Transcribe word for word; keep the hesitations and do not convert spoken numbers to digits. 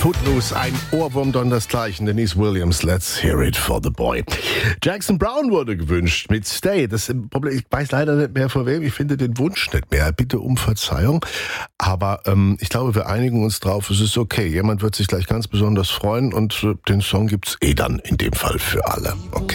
Footloose, ein Ohrwurm dondersgleichen. Denise Williams, let's hear it for the boy. Jackson Browne wurde gewünscht mit Stay. Das Problem, ich weiß leider nicht mehr von wem. Ich finde den Wunsch nicht mehr. Bitte um Verzeihung. Aber ähm, ich glaube, wir einigen uns drauf. Es ist okay. Jemand wird sich gleich ganz besonders freuen und äh, den Song gibt's eh dann in dem Fall für alle. Okay.